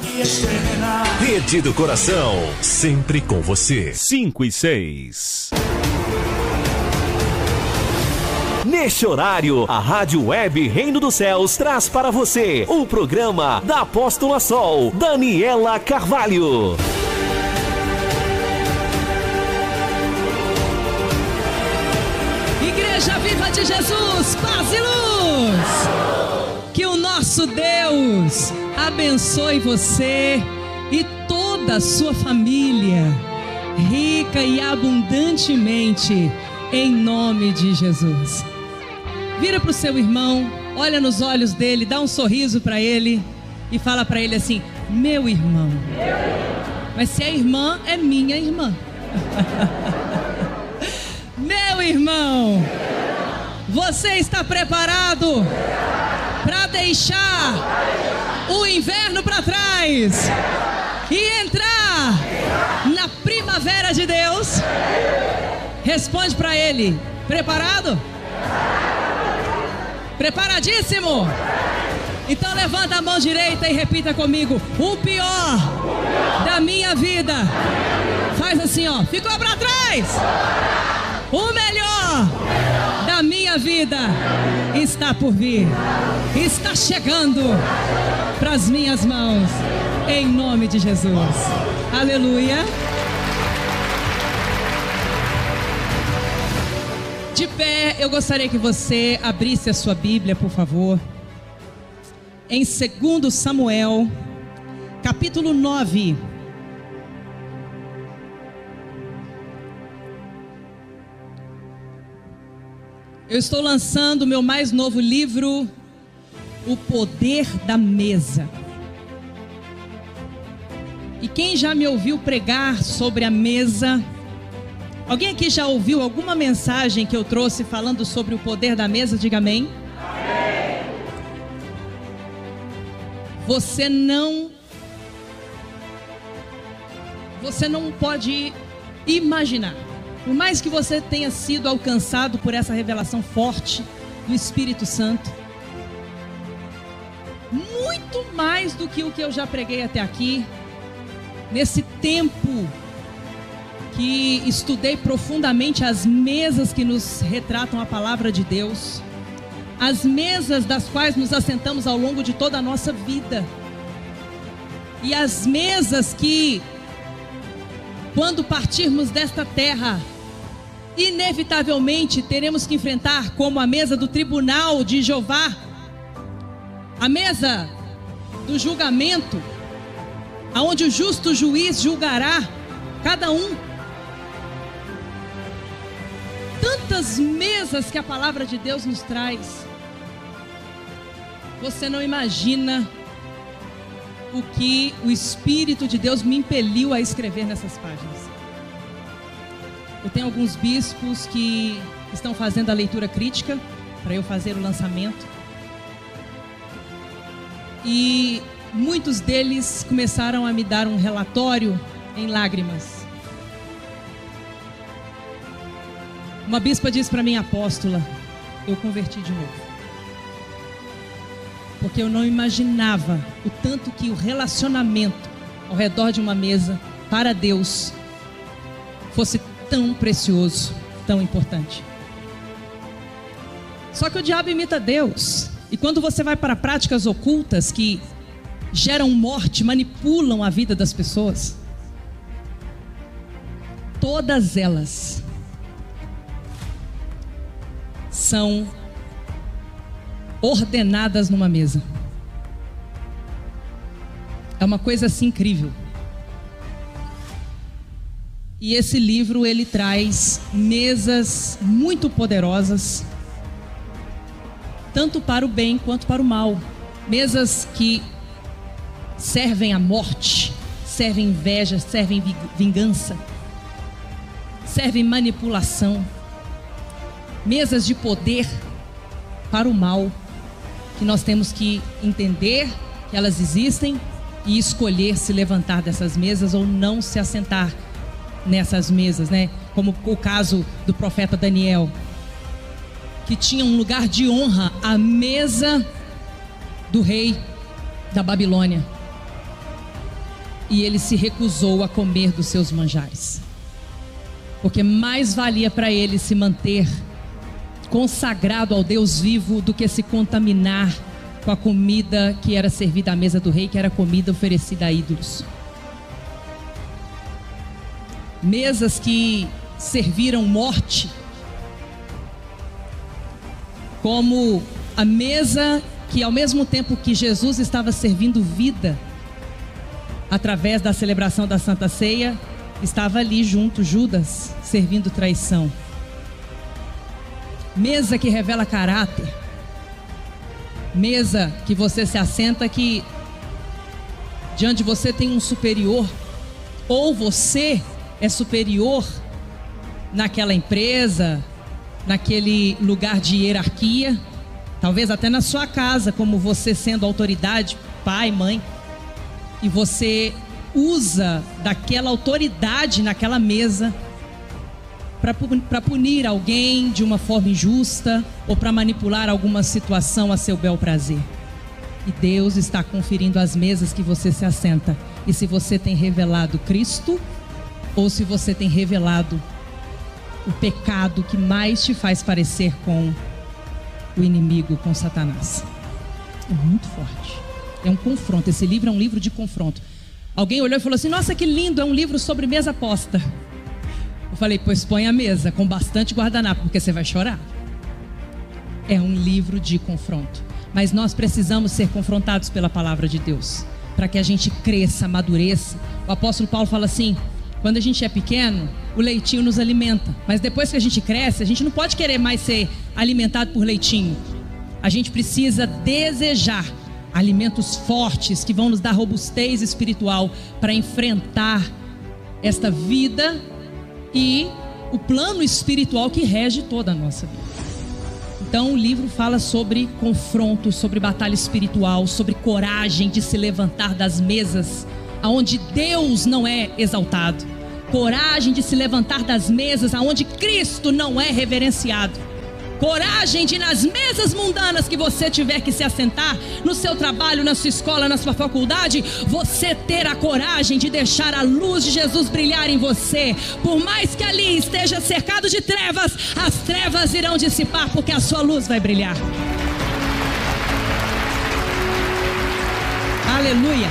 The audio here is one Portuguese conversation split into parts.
Rede do Coração, sempre com você. 5 e 6. Neste horário, a Rádio Web Reino dos Céus traz para você o programa da Apóstola Sol, Daniela Carvalho. Igreja Viva de Jesus, paz e luz! Que o nosso Deus abençoe você e toda a sua família, rica e abundantemente, em nome de Jesus. Vira para o seu irmão, olha nos olhos dele, dá um sorriso para ele e fala para ele assim: meu irmão. Mas se é irmã, é minha irmã. Meu irmão, você está preparado para deixar o inverno para trás e entrar na primavera de Deus? Responde para ele: preparado? Preparadíssimo? Então levanta a mão direita e repita comigo: o pior da minha vida. Faz assim, ó, ficou para trás. O melhor da minha vida está por vir, está chegando para as minhas mãos, em nome de Jesus. Aleluia. De pé, eu gostaria que você abrisse a sua Bíblia, por favor, em 2 Samuel, capítulo 9. Eu estou lançando o meu mais novo livro, O Poder da Mesa. E quem já me ouviu pregar sobre a mesa? Alguém aqui já ouviu alguma mensagem que eu trouxe falando sobre o poder da mesa? Diga amém. Amém. Você não pode imaginar. Por mais que você tenha sido alcançado por essa revelação forte do Espírito Santo, muito mais do que o que eu já preguei até aqui, nesse tempo que estudei profundamente as mesas que nos retratam a palavra de Deus, as mesas das quais nos assentamos ao longo de toda a nossa vida, e as mesas que, quando partirmos desta terra, inevitavelmente teremos que enfrentar, como a mesa do tribunal de Jeová, a mesa do julgamento, aonde o justo juiz julgará cada um. Tantas mesas que a palavra de Deus nos traz. Você não imagina o que o Espírito de Deus me impeliu a escrever nessas páginas. Eu tenho alguns bispos que estão fazendo a leitura crítica para eu fazer o lançamento. E muitos deles começaram a me dar um relatório em lágrimas. Uma bispa disse para mim: apóstola, eu converti de novo. Porque eu não imaginava o tanto que o relacionamento ao redor de uma mesa para Deus fosse tão precioso, tão importante. Só que o diabo imita Deus. E quando você vai para práticas ocultas que geram morte, manipulam a vida das pessoas, todas elas são ordenadas numa mesa. É uma coisa assim incrível. E esse livro, ele traz mesas muito poderosas, tanto para o bem quanto para o mal. Mesas que servem à morte, servem inveja, servem vingança, servem manipulação. Mesas de poder para o mal, que nós temos que entender que elas existem e escolher se levantar dessas mesas ou não se assentar nessas mesas, né? Como o caso do profeta Daniel, que tinha um lugar de honra à mesa do rei da Babilônia. e ele se recusou a comer dos seus manjares, porque mais valia para ele se manter consagrado ao Deus vivo do que se contaminar com a comida que era servida à mesa do rei, que era comida oferecida a ídolos. Mesas que serviram morte, como a mesa que, ao mesmo tempo que Jesus estava servindo vida através da celebração da Santa Ceia, estava ali junto Judas servindo traição. Mesa que revela caráter, mesa que você se assenta, que diante de você tem um superior, ou você é superior naquela empresa, naquele lugar de hierarquia, talvez até na sua casa, como você sendo autoridade, pai, mãe, e você usa daquela autoridade naquela mesa para punir alguém de uma forma injusta ou para manipular alguma situação a seu bel prazer. E Deus está conferindo as mesas que você se assenta, e se você tem revelado Cristo ou se você tem revelado o pecado que mais te faz parecer com o inimigo, com Satanás. É muito forte, é um confronto. Esse livro é um livro de confronto. Alguém olhou e falou assim: nossa, que lindo, é um livro sobre mesa posta. Eu falei: pois põe a mesa com bastante guardanapo, porque você vai chorar. É um livro de confronto, mas nós precisamos ser confrontados pela palavra de Deus, para que a gente cresça, amadureça. O apóstolo Paulo fala assim: quando a gente é pequeno, o leitinho nos alimenta, mas depois que a gente cresce, a gente não pode querer mais ser alimentado por leitinho. A gente precisa desejar alimentos fortes que vão nos dar robustez espiritual para enfrentar esta vida e o plano espiritual que rege toda a nossa vida. Então o livro fala sobre confronto, sobre batalha espiritual, sobre coragem de se levantar das mesas aonde Deus não é exaltado, coragem de se levantar das mesas aonde Cristo não é reverenciado, coragem de, nas mesas mundanas que você tiver que se assentar, no seu trabalho, na sua escola, na sua faculdade, você ter a coragem de deixar a luz de Jesus brilhar em você. Por mais que ali esteja cercado de trevas, as trevas irão dissipar, porque a sua luz vai brilhar. Aleluia.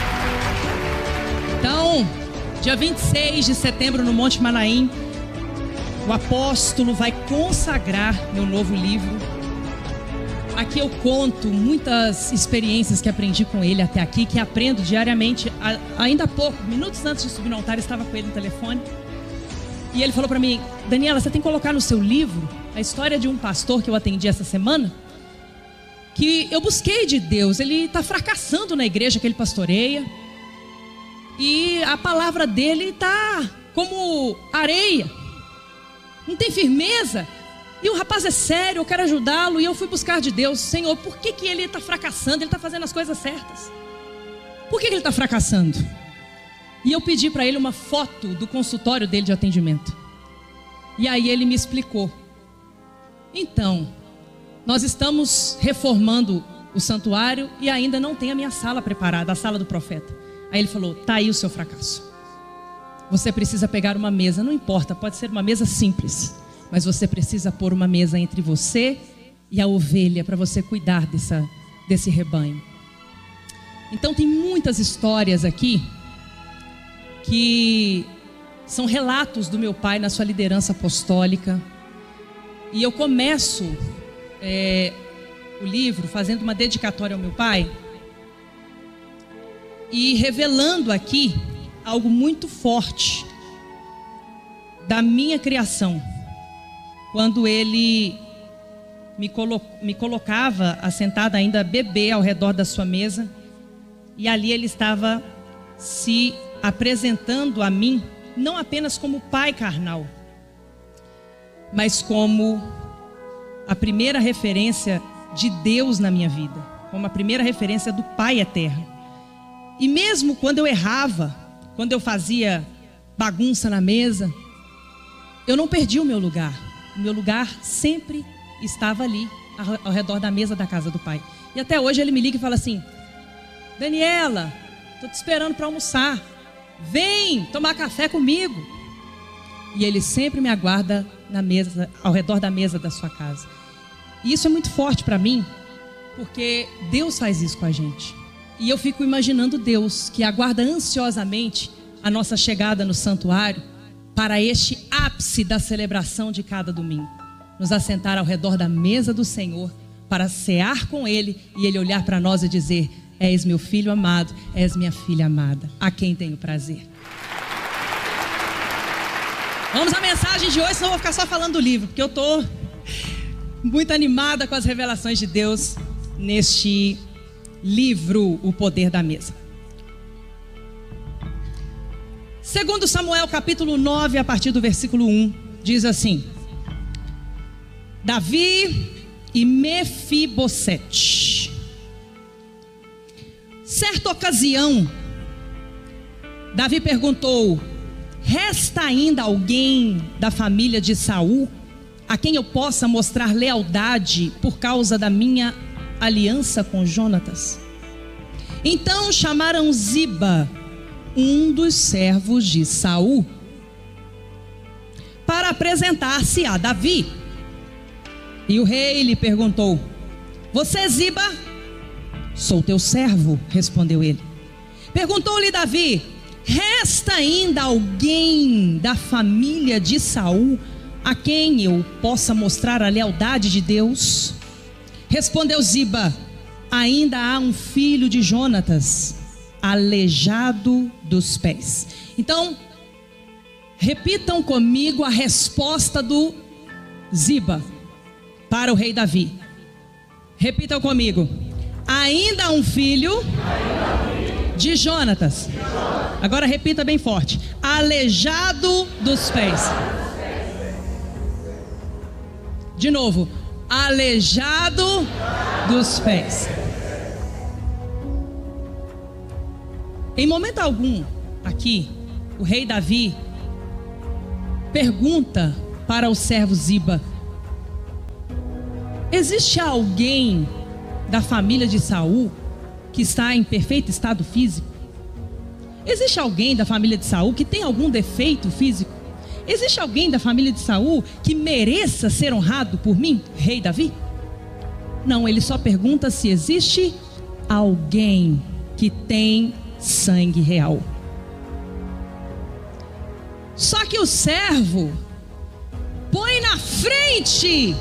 Então, dia 26 de setembro no Monte Manaim, o apóstolo vai consagrar meu novo livro. Aqui eu conto muitas experiências que aprendi com ele até aqui, que aprendo diariamente. Ainda há pouco, minutos antes de subir no altar, estava com ele no telefone. E ele falou para mim: Daniela, você tem que colocar no seu livro a história de um pastor que eu atendi essa semana, que eu busquei de Deus. Ele está fracassando na igreja que ele pastoreia, e a palavra dele está como areia, não tem firmeza. E o rapaz é sério, eu quero ajudá-lo. E eu fui buscar de Deus: Senhor, por que ele está fracassando? Ele está fazendo as coisas certas. Por que ele está fracassando? E eu pedi para ele uma foto do consultório dele de atendimento. E aí ele me explicou: então, nós estamos reformando o santuário e ainda não tem a minha sala preparada, a sala do profeta. Aí ele falou: tá aí o seu fracasso. Você precisa pegar uma mesa, não importa, pode ser uma mesa simples, mas você precisa pôr uma mesa entre você e a ovelha, para você cuidar desse rebanho. Então tem muitas histórias aqui que são relatos do meu pai na sua liderança apostólica. E eu começo o livro fazendo uma dedicatória ao meu pai e revelando aqui algo muito forte da minha criação, quando ele me colocava assentada ainda bebê ao redor da sua mesa, e ali ele estava se apresentando a mim não apenas como pai carnal, mas como a primeira referência de Deus na minha vida, como a primeira referência do Pai eterno. E mesmo quando eu errava, quando eu fazia bagunça na mesa, eu não perdi o meu lugar. O meu lugar sempre estava ali, ao redor da mesa da casa do Pai. E até hoje ele me liga e fala assim: Daniela, estou te esperando para almoçar. Vem tomar café comigo. E ele sempre me aguarda na mesa, ao redor da mesa da sua casa. E isso é muito forte para mim, porque Deus faz isso com a gente. E eu fico imaginando Deus, que aguarda ansiosamente a nossa chegada no santuário, para este ápice da celebração de cada domingo. Nos assentar ao redor da mesa do Senhor, para cear com Ele, e Ele olhar para nós e dizer: és meu filho amado, és minha filha amada, a quem tenho prazer. Vamos à mensagem de hoje, senão eu vou ficar só falando do livro, porque eu estou muito animada com as revelações de Deus neste livro, O Poder da Mesa. Segundo Samuel capítulo 9, a partir do versículo 1, diz assim: Davi e Mefibosete. Certa ocasião, Davi perguntou: resta ainda alguém da família de Saul a quem eu possa mostrar lealdade por causa da minha aliança com Jonatas? Então chamaram Ziba, um dos servos de Saul, para apresentar-se a Davi. E o rei lhe perguntou: você, Ziba? Sou teu servo, respondeu ele. Perguntou-lhe Davi: resta ainda alguém da família de Saul a quem eu possa mostrar a lealdade de Deus? Respondeu Ziba: ainda há um filho de Jonatas, aleijado dos pés. Então, repitam comigo a resposta do Ziba para o rei Davi. Repitam comigo: ainda há um filho de Jonatas. Agora repita bem forte: aleijado dos pés. De novo: aleijado dos pés. Em momento algum aqui, o rei Davi pergunta para o servo Ziba: existe alguém da família de Saul que está em perfeito estado físico? Existe alguém da família de Saul que tem algum defeito físico? Existe alguém da família de Saul que mereça ser honrado por mim, rei Davi? Não, ele só pergunta se existe alguém que tem sangue real. Só que o servo põe na frente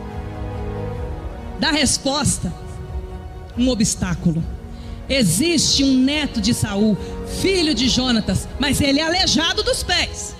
da resposta um obstáculo. Existe um neto de Saul, filho de Jonatas, mas ele é aleijado dos pés.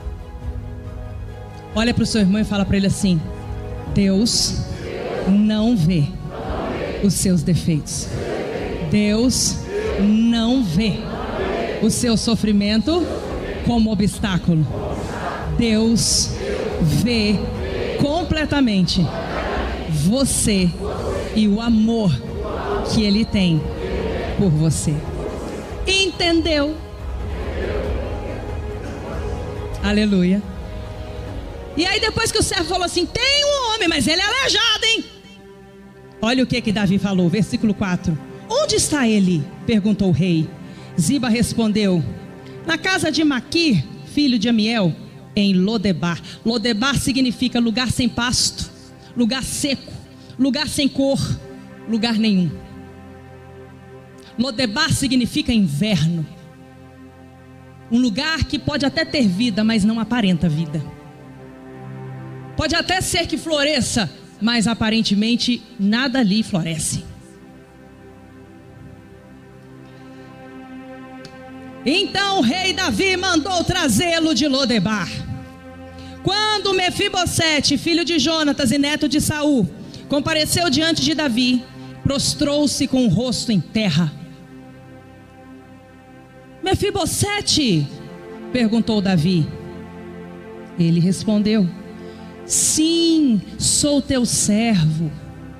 Olha para o seu irmão e fala para ele assim: Deus não vê os seus defeitos. Deus não vê o seu sofrimento como obstáculo. Deus vê completamente você e o amor que Ele tem por você. Entendeu? Aleluia. E aí depois que o servo falou assim: tem um homem, mas ele é aleijado, hein? Olha o que Davi falou, versículo 4. Onde está ele? Perguntou o rei. Ziba respondeu: na casa de Maquir, filho de Amiel, em Lodebar. Lodebar significa lugar sem pasto, lugar seco, lugar sem cor, lugar nenhum. Lodebar significa inverno. Um lugar que pode até ter vida, mas não aparenta vida. Pode até ser que floresça, mas aparentemente nada ali floresce. Então o rei Davi mandou trazê-lo de Lodebar. Quando Mefibosete, filho de Jonatas e neto de Saul, compareceu diante de Davi, prostrou-se com o rosto em terra. Mefibosete? Perguntou Davi. Ele respondeu: sim, sou teu servo.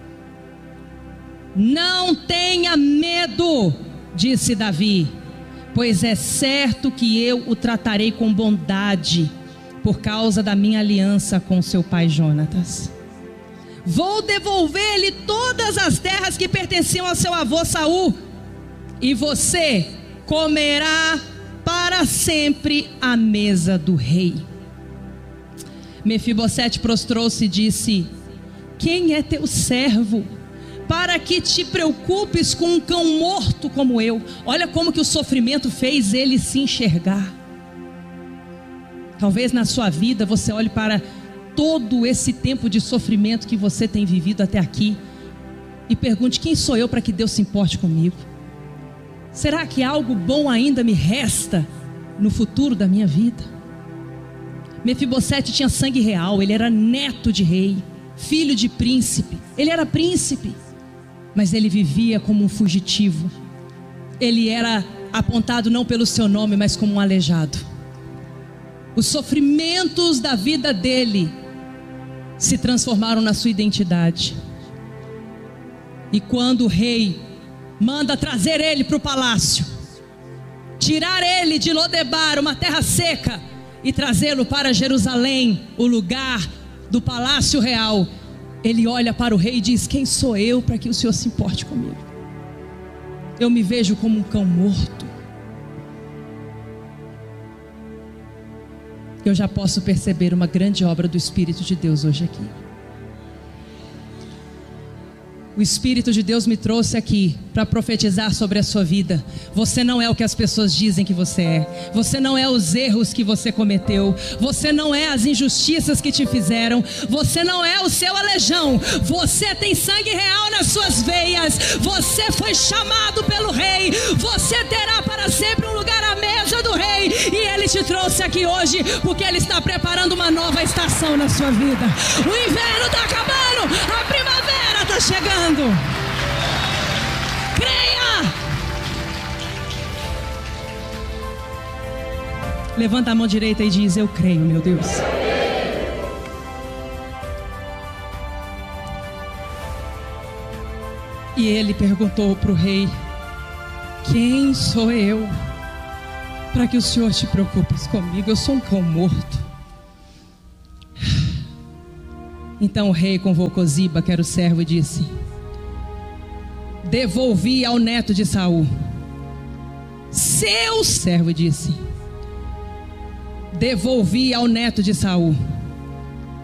Não tenha medo, disse Davi, pois é certo que eu o tratarei com bondade, por causa da minha aliança com seu pai Jonatas. Vou devolver-lhe todas as terras que pertenciam ao seu avô Saul, e você comerá para sempre à mesa do rei. Mefibosete prostrou-se e disse: quem é teu servo para que te preocupes com um cão morto como eu? Olha como que o sofrimento fez ele se enxergar. Talvez na sua vida você olhe para todo esse tempo de sofrimento que você tem vivido até aqui e pergunte: quem sou eu para que Deus se importe comigo? Será que algo bom ainda me resta no futuro da minha vida? Mefibosete tinha sangue real, ele era neto de rei, filho de príncipe, ele era príncipe, mas ele vivia como um fugitivo. Ele era apontado não pelo seu nome, mas como um aleijado. Os sofrimentos da vida dele se transformaram na sua identidade. E quando o rei manda trazer ele para o palácio, tirar ele de Lodebar, uma terra seca, e trazê-lo para Jerusalém, o lugar do palácio real, ele olha para o rei e diz: quem sou eu para que o Senhor se importe comigo? Eu me vejo como um cão morto. Eu já posso perceber uma grande obra do Espírito de Deus hoje aqui. O Espírito de Deus me trouxe aqui para profetizar sobre a sua vida. Você não é o que as pessoas dizem que você é. Você não é os erros que você cometeu. Você não é as injustiças que te fizeram. Você não é o seu aleijão. Você tem sangue real nas suas veias. Você foi chamado pelo rei. Você terá para sempre um lugar à mesa do rei. E ele te trouxe aqui hoje porque ele está preparando uma nova estação na sua vida. O inverno está acabando. A primavera está chegando. Creia! Levanta a mão direita e diz: eu creio, meu Deus. E ele perguntou para o rei: quem sou eu para que o Senhor te preocupes comigo? Eu sou um cão morto. Então o rei convocou Ziba, que era o servo, e disse: devolvi ao neto de Saul. Seu servo disse: devolvi ao neto de Saul